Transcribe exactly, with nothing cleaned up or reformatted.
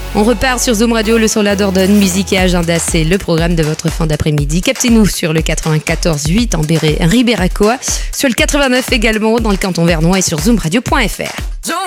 On repart sur Zoom Radio, le son la Dordogne, musique et agenda, c'est le programme de votre fin d'après-midi. Captez-nous sur le quatre-vingt-quatorze virgule huit en Béré, Ribéracoa, sur le quatre-vingt-neuf également dans le canton vernois et sur zoom radio point f r.